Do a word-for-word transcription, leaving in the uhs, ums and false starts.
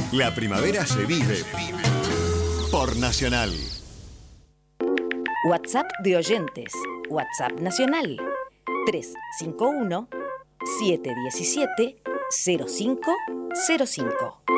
La primavera se vive por Nacional. WhatsApp de oyentes. WhatsApp Nacional. tres cinco uno, siete uno siete, cero cinco cero cinco.